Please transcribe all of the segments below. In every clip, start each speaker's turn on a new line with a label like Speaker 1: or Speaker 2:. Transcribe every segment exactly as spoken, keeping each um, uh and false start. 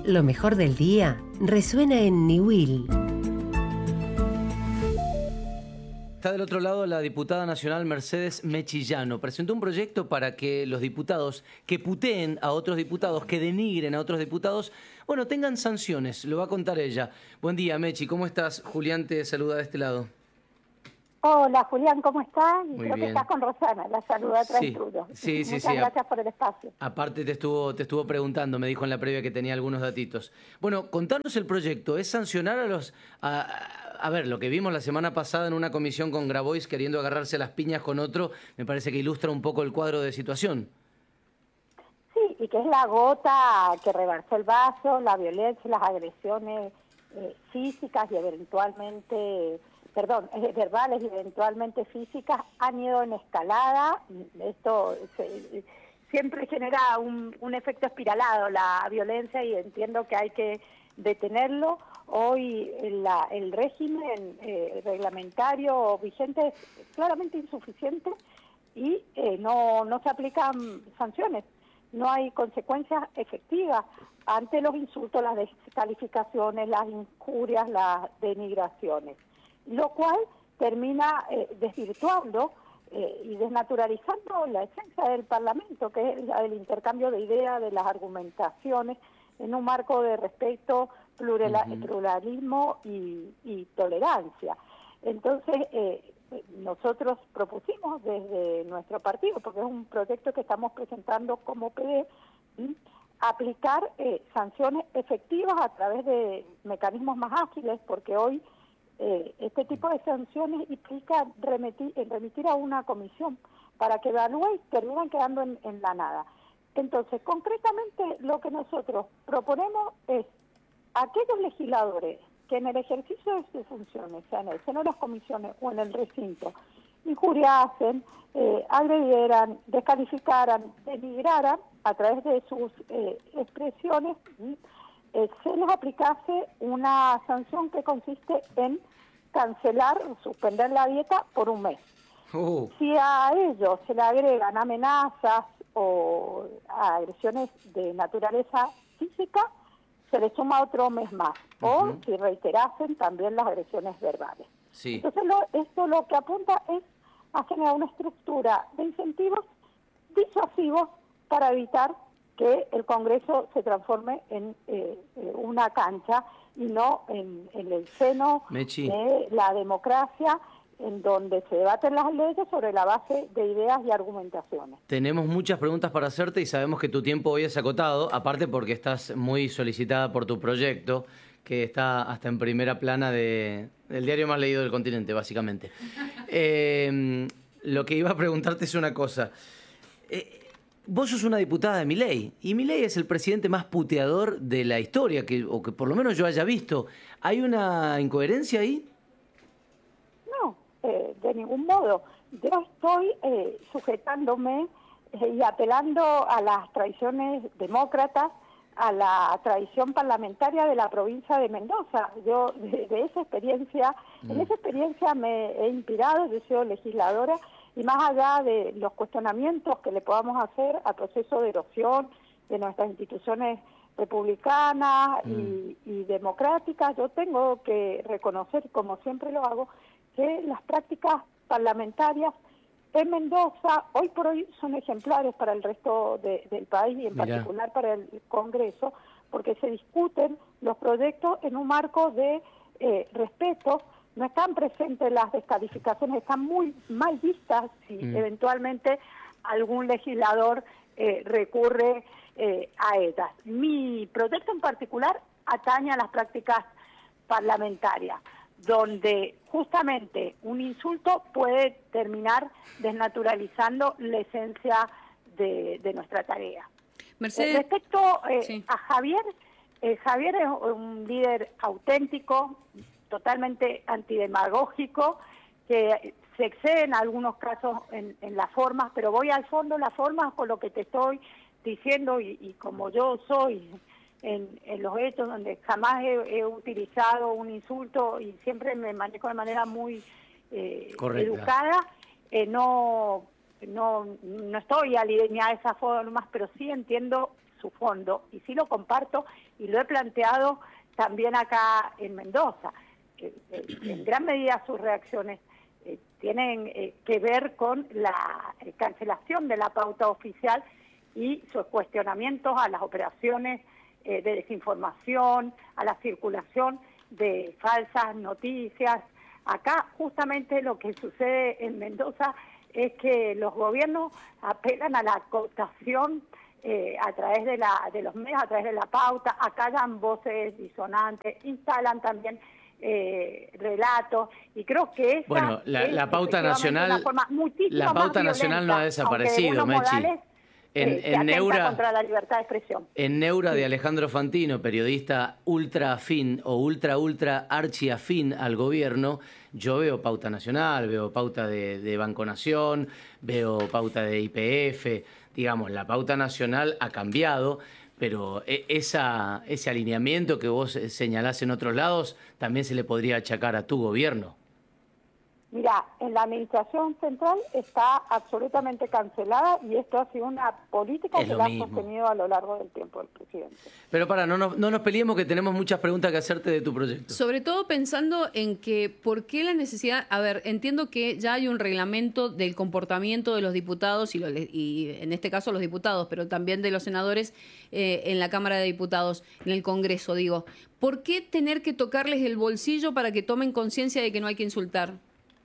Speaker 1: Lo mejor del día resuena en Niwil.
Speaker 2: Está del otro lado la diputada nacional Mercedes Mechillano. Presentó un proyecto para que los diputados que puteen a otros diputados, que denigren a otros diputados, bueno, tengan sanciones. Lo va a contar ella. Buen día, Mechi. ¿Cómo estás? Julián te saluda de este lado.
Speaker 3: Hola, Julián, ¿cómo estás?
Speaker 2: Muy
Speaker 3: Creo
Speaker 2: bien.
Speaker 3: que estás con Rosana, la saluda a
Speaker 2: Sí,
Speaker 3: Transturdo.
Speaker 2: sí, sí,
Speaker 3: Muchas
Speaker 2: sí.
Speaker 3: gracias por el espacio.
Speaker 2: Aparte te estuvo, te estuvo preguntando, me dijo en la previa que tenía algunos datitos. Bueno, contanos el proyecto. ¿Es sancionar a los... A, a ver, lo que vimos la semana pasada en una comisión con Grabois queriendo agarrarse a las piñas con otro, me parece que ilustra un poco el cuadro de situación.
Speaker 3: Sí, y que es la gota que rebalsó el vaso, la violencia, las agresiones eh, físicas y eventualmente... perdón, eh, verbales y eventualmente físicas han ido en escalada. Esto se, siempre genera un, un efecto espiralado, la violencia, y entiendo que hay que detenerlo. Hoy la, el régimen eh, reglamentario vigente es claramente insuficiente y eh, no, no se aplican sanciones, no hay consecuencias efectivas ante los insultos, las descalificaciones, las injurias, las denigraciones, lo cual termina eh, desvirtuando eh, y desnaturalizando la esencia del Parlamento, que es la del intercambio de ideas, de las argumentaciones, en un marco de respeto, plurala, uh-huh. pluralismo y, y tolerancia. Entonces, eh, nosotros propusimos desde nuestro partido, porque es un proyecto que estamos presentando como P D, ¿sí?, aplicar eh, sanciones efectivas a través de mecanismos más ágiles, porque hoy Eh, este tipo de sanciones implica remitir, remitir a una comisión para que evalúe y terminan quedando en, en la nada. Entonces, concretamente lo que nosotros proponemos es aquellos legisladores que en el ejercicio de sus funciones, sea en el seno de las comisiones o en el recinto, injuriasen, eh, agredieran, descalificaran, denigraran a través de sus eh, expresiones, ¿sí?, Eh, se les aplicase una sanción que consiste en cancelar, suspender la dieta por un mes. Uh. Si a ellos se le agregan amenazas o agresiones de naturaleza física, se les suma otro mes más. Uh-huh. O si reiterasen también las agresiones verbales.
Speaker 2: Sí.
Speaker 3: Entonces lo, esto lo que apunta es a generar una estructura de incentivos disuasivos para evitar que el Congreso se transforme en eh, una cancha y no en, en el seno
Speaker 2: Mechi.
Speaker 3: de la democracia, en donde se debaten las leyes sobre la base de ideas y argumentaciones.
Speaker 2: Tenemos muchas preguntas para hacerte y sabemos que tu tiempo hoy es acotado, aparte porque estás muy solicitada por tu proyecto, que está hasta en primera plana de, del diario más leído del continente, básicamente. eh, lo que iba a preguntarte es una cosa. Eh, Vos sos una diputada de Milei, y Milei es el presidente más puteador de la historia, que, o que por lo menos yo haya visto. ¿Hay una incoherencia ahí?
Speaker 3: No, eh, de ningún modo. Yo estoy eh, sujetándome eh, y apelando a las tradiciones demócratas, a la tradición parlamentaria de la provincia de Mendoza. Yo de, de esa experiencia, mm. en esa experiencia me he inspirado, yo soy legisladora, y más allá de los cuestionamientos que le podamos hacer al proceso de erosión de nuestras instituciones republicanas mm. y, y democráticas, yo tengo que reconocer, como siempre lo hago, que las prácticas parlamentarias en Mendoza hoy por hoy son ejemplares para el resto de, del país y en Mirá. particular para el Congreso, porque se discuten los proyectos en un marco de eh, respeto. No están presentes las descalificaciones, están muy mal vistas si mm. eventualmente algún legislador eh, recurre eh, a ellas. Mi proyecto en particular atañe a las prácticas parlamentarias, donde justamente un insulto puede terminar desnaturalizando la esencia de, de nuestra tarea.
Speaker 4: Mercedes,
Speaker 3: eh, respecto eh,
Speaker 4: sí.
Speaker 3: a Javier, eh, Javier es un líder auténtico, totalmente antidemagógico, que se excede en algunos casos en, en las formas, pero voy al fondo, las formas con lo que te estoy diciendo y, y como yo soy en, en los hechos, donde jamás he, he utilizado un insulto y siempre me manejo de manera muy eh, educada, eh, no, no, no estoy alineada a esas formas, pero sí entiendo su fondo, y sí lo comparto y lo he planteado también acá en Mendoza. Eh, eh, en gran medida sus reacciones eh, tienen eh, que ver con la eh, cancelación de la pauta oficial y sus cuestionamientos a las operaciones eh, de desinformación, a la circulación de falsas noticias. Acá justamente lo que sucede en Mendoza es que los gobiernos apelan a la cooptación eh, a través de, la, de los medios, a través de la pauta, acallan voces disonantes, instalan también eh, relatos, y creo que esa
Speaker 2: bueno, la,
Speaker 3: es
Speaker 2: la pauta nacional,
Speaker 3: una forma muchísimo
Speaker 2: la pauta
Speaker 3: más
Speaker 2: nacional no ha
Speaker 3: violenta,
Speaker 2: desaparecido,
Speaker 3: aunque de buenos
Speaker 2: Mechi.
Speaker 3: modales,
Speaker 2: En,
Speaker 3: eh, que
Speaker 2: en
Speaker 3: atenta
Speaker 2: Neura,
Speaker 3: contra la libertad de expresión.
Speaker 2: En Neura
Speaker 3: Sí.
Speaker 2: de Alejandro Fantino, periodista ultra afín o ultra ultra archi afín al gobierno, yo veo pauta nacional, veo pauta de, de Banco Nación, veo pauta de Y P F, digamos, la pauta nacional ha cambiado, pero esa, ese alineamiento que vos señalás en otros lados también se le podría achacar a tu gobierno.
Speaker 3: Mira, en la administración central está absolutamente cancelada y esto ha sido una política
Speaker 2: Es
Speaker 3: que
Speaker 2: lo
Speaker 3: la ha
Speaker 2: mismo.
Speaker 3: sostenido a lo largo del tiempo el presidente.
Speaker 2: Pero para, no nos, no nos peleemos que tenemos muchas preguntas que hacerte de tu proyecto.
Speaker 4: Sobre todo pensando en que, ¿por qué la necesidad? A ver, entiendo que ya hay un reglamento del comportamiento de los diputados y, los, y en este caso los diputados, pero también de los senadores eh, en la Cámara de Diputados, en el Congreso, digo. ¿Por qué tener que tocarles el bolsillo para que tomen conciencia de que no hay que insultar?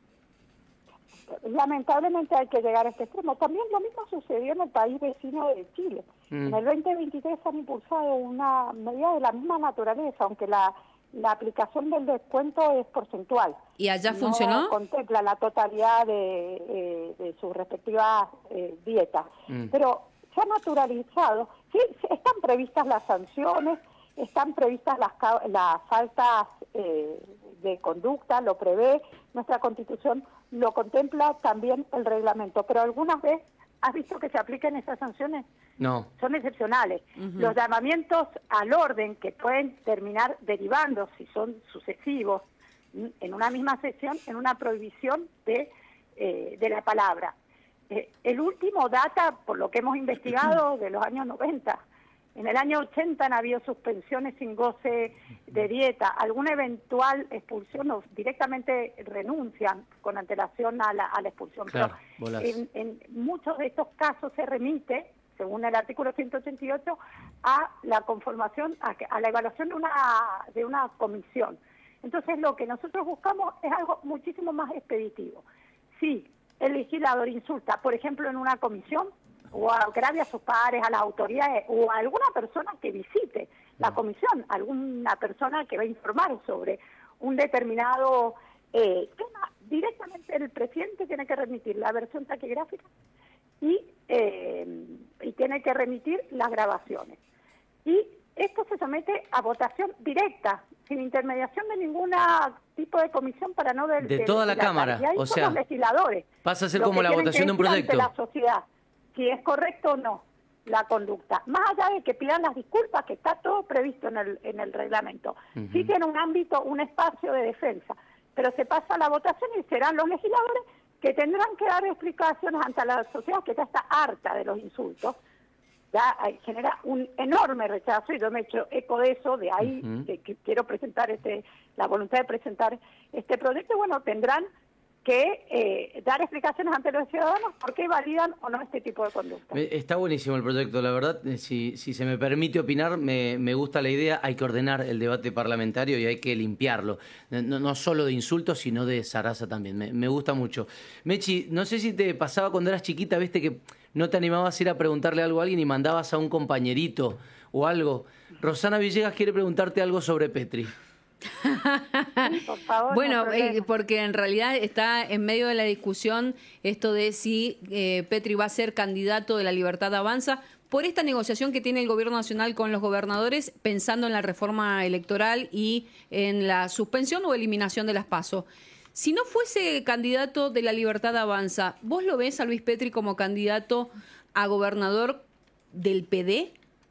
Speaker 3: Lamentablemente hay que llegar a este extremo. También lo mismo sucedió en el país vecino de Chile. Mm. En el veinte veintitrés han impulsado una medida de la misma naturaleza, aunque la, la aplicación del descuento es porcentual.
Speaker 4: ¿Y allá
Speaker 3: no
Speaker 4: funcionó?
Speaker 3: Contempla la totalidad de, eh, de sus respectivas eh, dietas. Mm. Pero se ha naturalizado, sí, están previstas las sanciones, están previstas las, las faltas eh, de conducta, lo prevé, nuestra Constitución lo contempla también el reglamento, pero algunas veces, ¿has visto que se apliquen esas sanciones?
Speaker 2: No.
Speaker 3: Son excepcionales. Uh-huh. Los llamamientos al orden que pueden terminar derivando, si son sucesivos, en una misma sesión, en una prohibición de, eh, de la palabra. Eh, el último data, por lo que hemos investigado, de los años noventa, en el año ochenta han habido suspensiones sin goce de dieta, alguna eventual expulsión o directamente renuncian con antelación a la, a la expulsión.
Speaker 2: Claro,
Speaker 3: pero en, en muchos de estos casos se remite, según el artículo ciento ochenta y ocho, a la conformación, a, a la evaluación de una, de una comisión. Entonces lo que nosotros buscamos es algo muchísimo más expeditivo. Si el legislador insulta, por ejemplo, en una comisión, o agravia a sus pares, a las autoridades, o a alguna persona que visite la comisión, alguna persona que va a informar sobre un determinado eh, tema, directamente el presidente tiene que remitir la versión taquigráfica y, eh, y tiene que remitir las grabaciones. Y esto se somete a votación directa, sin intermediación de ningún tipo de comisión para no... De,
Speaker 2: de
Speaker 3: de,
Speaker 2: toda
Speaker 3: de
Speaker 2: la, la Cámara, o sea,
Speaker 3: los legisladores,
Speaker 2: pasa a ser como la votación de un proyecto.
Speaker 3: La sociedad, si es correcto o no la conducta, más allá de que pidan las disculpas, que está todo previsto en el en el reglamento. Uh-huh. Sí tiene un ámbito, un espacio de defensa, pero se pasa a la votación y serán los legisladores que tendrán que dar explicaciones ante la sociedad que ya está harta de los insultos. Ya hay, genera un enorme rechazo, y yo me he hecho eco de eso, de ahí uh-huh. de que quiero presentar este la voluntad de presentar este proyecto. Y bueno, tendrán que eh, dar explicaciones ante los ciudadanos por qué validan o no este tipo de conducta.
Speaker 2: Está buenísimo el proyecto, la verdad. Si, si se me permite opinar, me, me gusta la idea. Hay que ordenar el debate parlamentario y hay que limpiarlo. No, no solo de insultos, sino de zaraza también. Me, me gusta mucho. Mechi, no sé si te pasaba cuando eras chiquita, viste que no te animabas a ir a preguntarle algo a alguien y mandabas a un compañerito o algo. Rosana Villegas quiere preguntarte algo sobre Petri.
Speaker 3: Sí, por favor,
Speaker 4: bueno,
Speaker 3: no
Speaker 4: eh, porque en realidad está en medio de la discusión esto de si eh, Petri va a ser candidato de La Libertad Avanza por esta negociación que tiene el gobierno nacional con los gobernadores, pensando en la reforma electoral y en la suspensión o eliminación de las PASO. Si no fuese candidato de La Libertad Avanza, ¿vos lo ves a Luis Petri como candidato a gobernador del P D?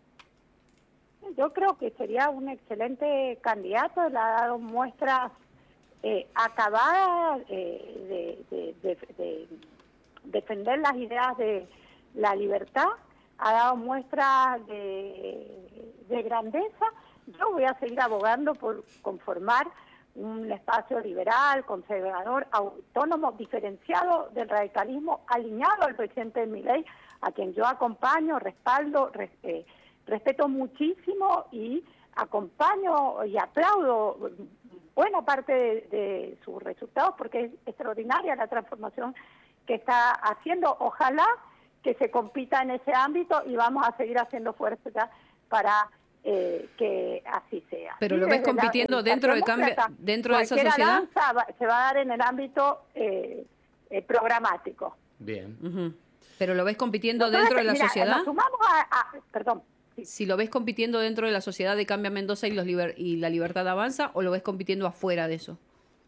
Speaker 3: Yo creo que sería un excelente candidato, le ha dado muestras eh, acabadas eh, de, de, de, de defender las ideas de la libertad, ha dado muestras de, de grandeza. Yo voy a seguir abogando por conformar un espacio liberal, conservador, autónomo, diferenciado del radicalismo, alineado al presidente Milei, a quien yo acompaño, respaldo, res, eh, respeto muchísimo y acompaño y aplaudo buena parte de, de sus resultados, porque es extraordinaria la transformación que está haciendo. Ojalá que se compita en ese ámbito y vamos a seguir haciendo fuerza para eh, que así sea.
Speaker 4: Pero
Speaker 3: ¿Sí?
Speaker 4: lo ves
Speaker 3: Desde
Speaker 4: compitiendo
Speaker 3: la,
Speaker 4: dentro de cambio, dentro de esa sociedad.
Speaker 3: Va, se va a dar en el ámbito eh, eh, programático.
Speaker 2: Bien.
Speaker 4: Uh-huh. Pero lo ves compitiendo
Speaker 3: Nosotros,
Speaker 4: dentro de la
Speaker 3: mira,
Speaker 4: sociedad.
Speaker 3: Nos sumamos a, a perdón. Sí.
Speaker 4: Si lo ves compitiendo dentro de la sociedad de Cambia Mendoza y los liber, y la Libertad Avanza, o lo ves compitiendo afuera de eso.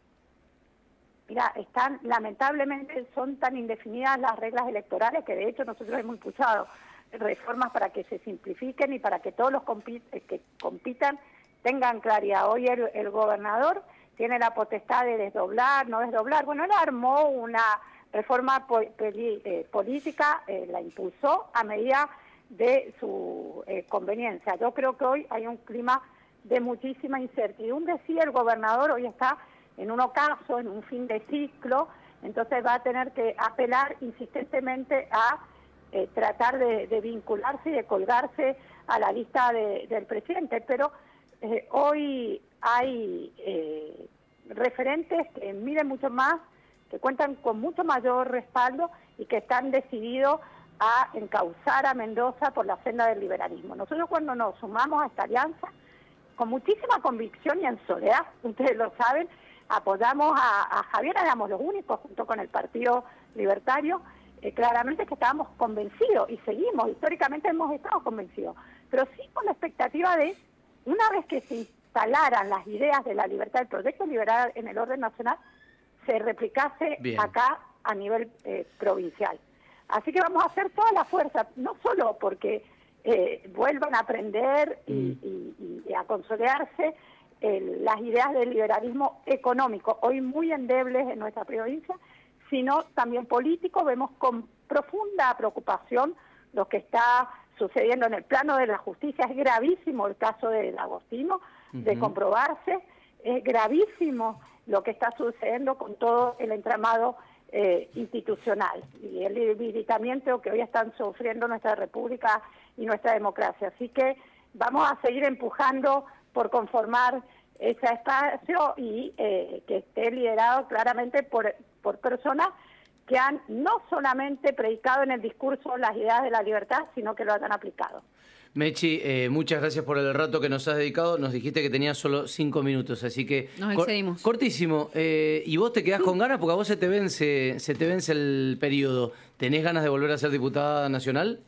Speaker 3: Mira, están, lamentablemente son tan indefinidas las reglas electorales que de hecho nosotros hemos impulsado reformas para que se simplifiquen y para que todos los compit que compitan tengan claridad. Hoy el, el gobernador tiene la potestad de desdoblar, no desdoblar. Bueno, él armó una reforma po eh, política, eh, la impulsó a medida de su eh, conveniencia. Yo creo que hoy hay un clima de muchísima incertidumbre. Sí, el gobernador hoy está en un ocaso, en un fin de ciclo, entonces va a tener que apelar insistentemente a eh, tratar de, de vincularse y de colgarse a la lista de, del presidente, pero eh, hoy hay eh, referentes que miden mucho más, que cuentan con mucho mayor respaldo y que están decididos a encauzar a Mendoza por la senda del liberalismo. Nosotros cuando nos sumamos a esta alianza, con muchísima convicción y en soledad, ustedes lo saben, apoyamos a, a Javier, éramos los únicos junto con el Partido Libertario, eh, claramente que estábamos convencidos y seguimos, históricamente hemos estado convencidos, pero sí con la expectativa de, una vez que se instalaran las ideas de la libertad, el proyecto liberal en el orden nacional, se replicase Bien. acá a nivel eh, provincial. Así que vamos a hacer toda la fuerza, no solo porque eh, vuelvan a aprender y, mm. y, y a consolidarse eh, las ideas del liberalismo económico, hoy muy endebles en nuestra provincia, sino también político. Vemos con profunda preocupación lo que está sucediendo en el plano de la justicia. Es gravísimo el caso del Agostino, uh-huh. de comprobarse, es gravísimo lo que está sucediendo con todo el entramado eh, institucional y el debilitamiento que hoy están sufriendo nuestra república y nuestra democracia. Así que vamos a seguir empujando por conformar ese espacio y eh, que esté liderado claramente por, por personas que han no solamente predicado en el discurso las ideas de la libertad, sino que lo han aplicado.
Speaker 2: Mechi, eh, muchas gracias por el rato que nos has dedicado. Nos dijiste que tenías solo cinco minutos, así que
Speaker 4: nos excedimos.
Speaker 2: Cor cortísimo. Eh, ¿Y vos te quedás sí. con ganas? Porque a vos se te vence, se te vence el periodo. ¿Tenés ganas de volver a ser diputada nacional?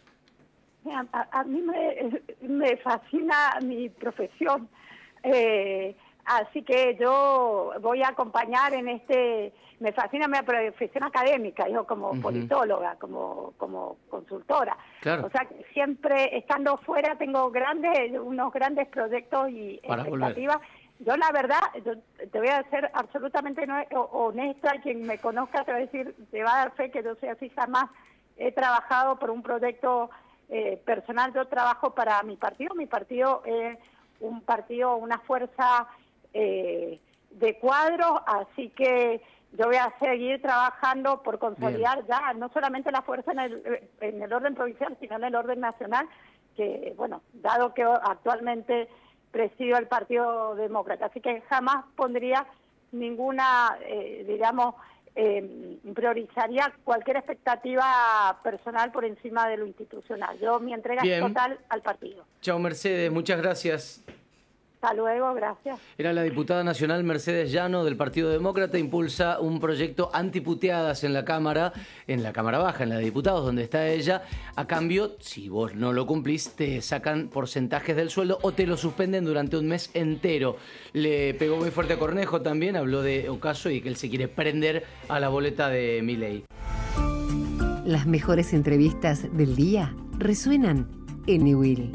Speaker 3: A, a mí me, me fascina mi profesión, eh, así que yo voy a acompañar en este... Me fascina mi profesión académica, yo como uh-huh. politóloga, como como consultora. Claro. O sea, siempre estando fuera tengo grandes unos grandes proyectos y Para expectativas. Volver. Yo la verdad, yo te voy a ser absolutamente honesta, quien me conozca te va a decir, te va a dar fe que yo soy así, jamás he trabajado por un proyecto eh, personal. Yo trabajo para mi partido, mi partido es un partido, una fuerza eh, de cuadros, así que yo voy a seguir trabajando por consolidar Bien. ya no solamente la fuerza en el, en el orden provincial, sino en el orden nacional, que, bueno, dado que actualmente presido el Partido Demócrata, así que jamás pondría ninguna, eh, digamos, eh, priorizaría cualquier expectativa personal por encima de lo institucional. Yo, mi entrega Bien. es total al partido.
Speaker 2: Chao, Mercedes, muchas gracias.
Speaker 3: Hasta luego, gracias.
Speaker 2: Era la diputada nacional Mercedes Llano del Partido Demócrata, impulsa un proyecto antiputeadas en la Cámara, en la Cámara Baja, en la de Diputados, donde está ella. A cambio, si vos no lo cumplís, te sacan porcentajes del sueldo o te lo suspenden durante un mes entero. Le pegó muy fuerte a Cornejo también, habló de Ocaso y que él se quiere prender a la boleta de Milei.
Speaker 1: Las mejores entrevistas del día resuenan en Niwil.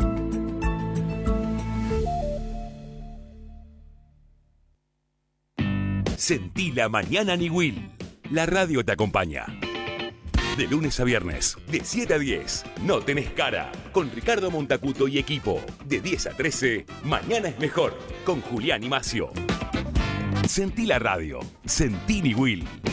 Speaker 5: Sentí la mañana Niwil. La radio te acompaña. De lunes a viernes, de siete a diez, No Tenés Cara, con Ricardo Montacuto y equipo. De diez a trece, Mañana es Mejor, con Julián y Macio. Sentí la radio, sentí mi Will.